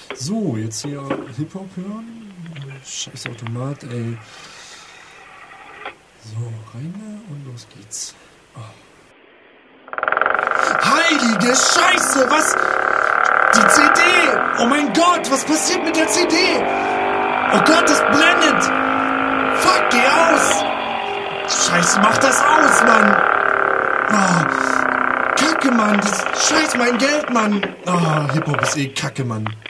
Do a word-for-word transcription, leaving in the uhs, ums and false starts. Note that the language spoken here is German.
So, jetzt hier Hip-Hop hören. Scheiß Automat, ey. So, rein und los geht's. Oh. Heilige Scheiße, was? Die C D! Oh mein Gott, was passiert mit der C D? Oh Gott, das blendet! Fuck, geh aus! Scheiße, mach das aus, Mann! Oh, Kacke, Mann! Das, scheiß mein Geld, Mann! Oh, Hip-Hop ist eh Kacke, Mann.